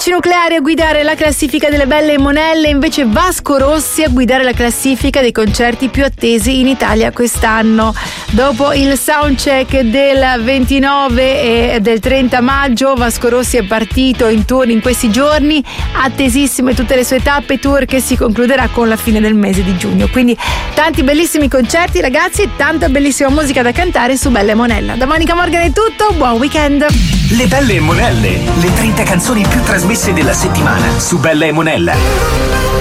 Amici nucleari a guidare la classifica delle belle e monelle, invece Vasco Rossi a guidare la classifica dei concerti più attesi in Italia quest'anno. Dopo il soundcheck del 29 e del 30 maggio, Vasco Rossi è partito in tour in questi giorni, attesissime tutte le sue tappe tour che si concluderà con la fine del mese di giugno. Quindi tanti bellissimi concerti, ragazzi, e tanta bellissima musica da cantare su Belle e Monella. Da Monica Morgan è tutto, buon weekend. Le Belle e Monelle, le 30 canzoni più trasmesse della settimana su Belle e Monella.